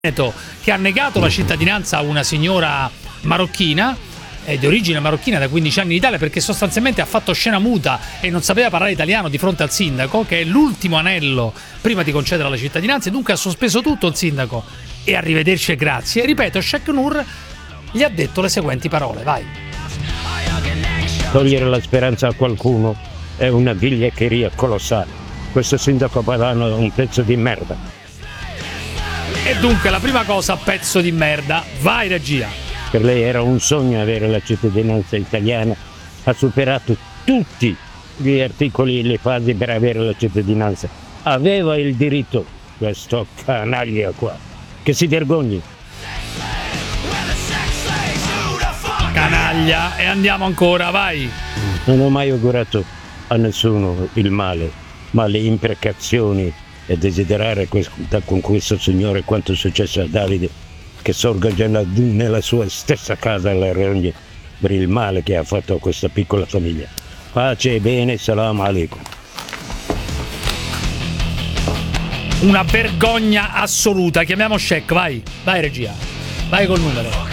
che ha negato la cittadinanza a una signora marocchina di origine marocchina da 15 anni in Italia perché sostanzialmente ha fatto scena muta e non sapeva parlare italiano di fronte al sindaco, che è l'ultimo anello prima di concedere la cittadinanza, e dunque ha sospeso tutto il sindaco. E arrivederci e grazie. Ripeto, Sheikh Nur gli ha detto le seguenti parole, vai. Togliere la speranza a qualcuno è una vigliaccheria colossale. Questo sindaco padano è un pezzo di merda. E dunque la prima cosa, pezzo di merda, vai regia. Per lei era un sogno avere la cittadinanza italiana, ha superato tutti gli articoli e le fasi per avere la cittadinanza. Aveva il diritto, questo canaglia qua, che si vergogni. Canaglia, e andiamo ancora, vai. Non ho mai augurato a nessuno il male, ma le imprecazioni e desiderare con questo signore quanto è successo a Davide, che sorga già nella sua stessa casa alla rogne per il male che ha fatto a questa piccola famiglia. Pace e bene, salam alaikum. Una vergogna assoluta, chiamiamo Sheikh, vai regia, vai col numero.